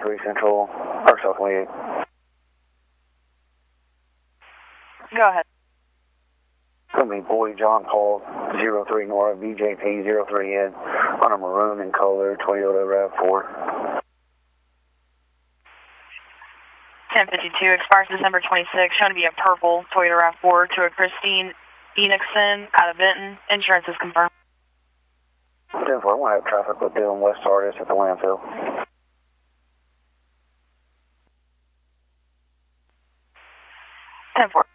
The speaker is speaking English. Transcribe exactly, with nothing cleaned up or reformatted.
three Central, or South twenty-eight. Go ahead. It's going to be Boy John Paul, zero three Nora, V J P zero three N, on a maroon in color, Toyota RAV four. ten fifty-two, expires December twenty-sixth, shown to be a purple Toyota RAV four to a Christine Enixon out of Benton. Insurance is confirmed. ten four, I want to have traffic with Dylan West Sardis at the landfill. ten four.